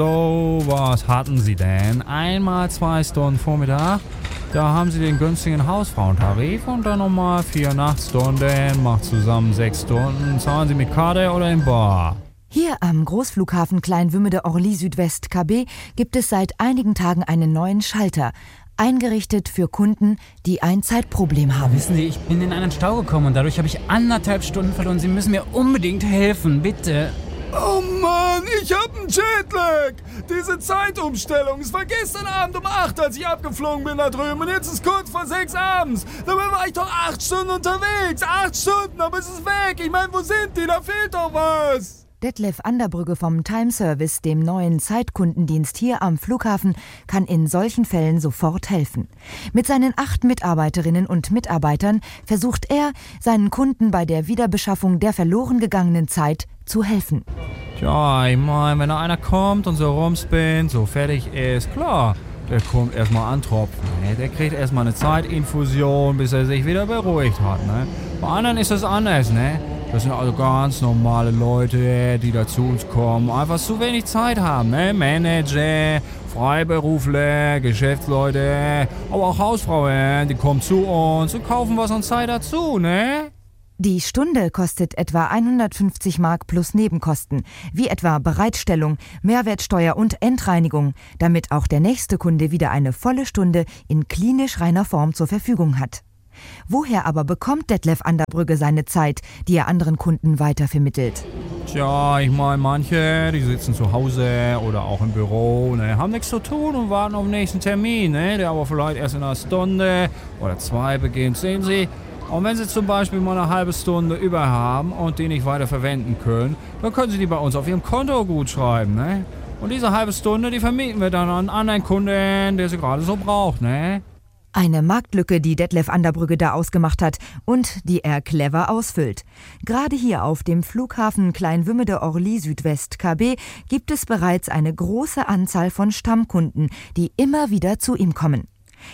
So, was hatten Sie denn? Einmal 2 Stunden Vormittag. Da haben Sie den günstigen Hausfrauentarif und dann nochmal 4 Nachtstunden. Macht zusammen 6 Stunden. Zahlen Sie mit Karte oder in Bar? Hier am Großflughafen Kleinwümmede-Orly Südwest KB gibt es seit einigen Tagen einen neuen Schalter. Eingerichtet für Kunden, die ein Zeitproblem haben. Wissen Sie, ich bin in einen Stau gekommen und dadurch habe ich 1,5 Stunden verloren. Sie müssen mir unbedingt helfen, bitte. Oh Mann, ich hab einen Jetlag. Diese Zeitumstellung. Es war gestern Abend um 8, als ich abgeflogen bin da drüben. Und jetzt ist kurz vor 6 abends. Dabei war ich doch 8 Stunden unterwegs. 8 Stunden, aber es ist weg. Ich meine, wo sind die? Da fehlt doch was. Detlef Anderbrügge vom Time Service, dem neuen Zeitkundendienst hier am Flughafen, kann in solchen Fällen sofort helfen. Mit seinen 8 Mitarbeiterinnen und Mitarbeitern versucht er, seinen Kunden bei der Wiederbeschaffung der verloren gegangenen Zeit zu helfen. Tja, ich meine, wenn da einer kommt und so rumspinnt, so fertig ist, klar, der kommt erstmal antropfen. Ne? Der kriegt erstmal eine Zeitinfusion, bis er sich wieder beruhigt hat. Ne? Bei anderen ist das anders, ne? Das sind also ganz normale Leute, die da zu uns kommen, einfach zu wenig Zeit haben, ne? Manager, Freiberufler, Geschäftsleute, aber auch Hausfrauen, die kommen zu uns und kaufen was an Zeit dazu, ne? Die Stunde kostet etwa 150 Mark plus Nebenkosten, wie etwa Bereitstellung, Mehrwertsteuer und Endreinigung, damit auch der nächste Kunde wieder eine volle Stunde in klinisch reiner Form zur Verfügung hat. Woher aber bekommt Detlef Anderbrügge seine Zeit, die er anderen Kunden weitervermittelt? Tja, ich meine, manche, die sitzen zu Hause oder auch im Büro, ne, haben nichts zu tun und warten auf den nächsten Termin, ne, der aber vielleicht erst in einer Stunde oder 2 beginnt, sehen Sie. Und wenn Sie zum Beispiel mal eine halbe Stunde über haben und die nicht weiter verwenden können, dann können Sie die bei uns auf Ihrem Konto gut schreiben, ne? Und diese halbe Stunde, die vermieten wir dann an einen anderen Kunden, der sie gerade so braucht, ne? Eine Marktlücke, die Detlef Anderbrügge da ausgemacht hat und die er clever ausfüllt. Gerade hier auf dem Flughafen Kleinwümmede-Orly Südwest KB gibt es bereits eine große Anzahl von Stammkunden, die immer wieder zu ihm kommen.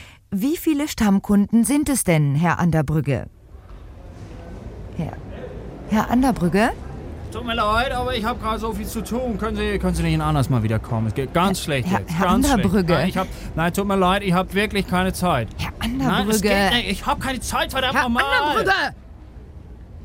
Wie viele Stammkunden sind es denn, Herr Anderbrügge? Herr Anderbrügge? Tut mir leid, aber ich habe gerade so viel zu tun. Können Sie nicht anders mal wiederkommen? Es geht ganz schlecht jetzt. Herr Anderbrügge. Nein, tut mir leid, ich habe wirklich keine Zeit. Herr Anderbrügge. Nein, es geht nicht. Ich habe keine Zeit, verdammt Herr nochmal. Anderbrügge!